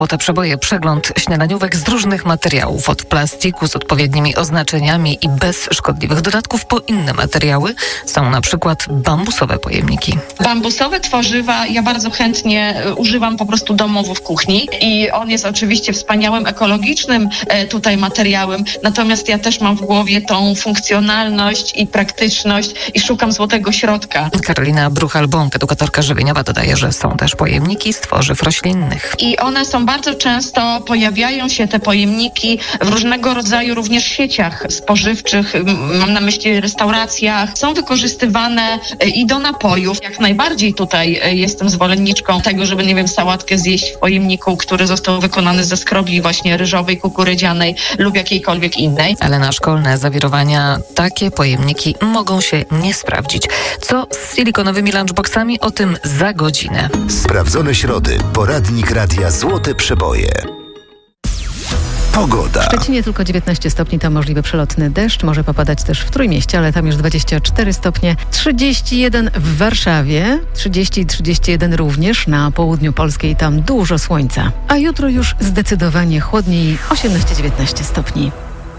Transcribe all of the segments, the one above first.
Złote Przeboje, przegląd śniadaniówek z różnych materiałów, od plastiku z odpowiednimi oznaczeniami i bez szkodliwych dodatków po inne materiały. Są na przykład bambusowe pojemniki. Bambusowe tworzywa ja bardzo chętnie używam po prostu domowo w kuchni i on jest oczywiście wspaniałym, ekologicznym tutaj materiałem, natomiast ja też mam w głowie tą funkcjonalność i praktyczność i szukam złotego środka. Karolina Bruchal-Bąk, edukatorka żywieniowa, dodaje, że są też pojemniki z tworzyw roślinnych. I one są bardzo często, pojawiają się te pojemniki w różnego rodzaju również sieciach spożywczych, mam na myśli restauracjach, są wykorzystywane i do napojów. Jak najbardziej tutaj jestem zwolenniczką tego, żeby, nie wiem, sałatkę zjeść w pojemniku, który został wykonany ze skrobi właśnie ryżowej, kukurydzianej lub jakiejkolwiek innej. Ale na szkolne zawirowania takie pojemniki mogą się nie sprawdzić. Co z silikonowymi lunchboxami? O tym za godzinę. Sprawdzone środy. Poradnik Radia Złote Przeboje. Pogoda. W Szczecinie tylko 19 stopni, to możliwy przelotny deszcz. Może popadać też w Trójmieście, ale tam już 24 stopnie. 31 w Warszawie, 30 i 31 również na południu Polski, tam dużo słońca. A jutro już zdecydowanie chłodniej, 18-19 stopni.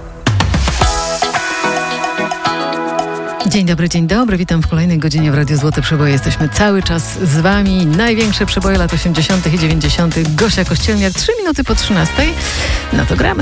Dzień dobry, witam w kolejnej godzinie w Radiu Złote Przeboje. Jesteśmy cały czas z Wami. Największe przeboje lat 80. i 90. Gosia Kościelniak, 3 minuty po 13. No to gramy.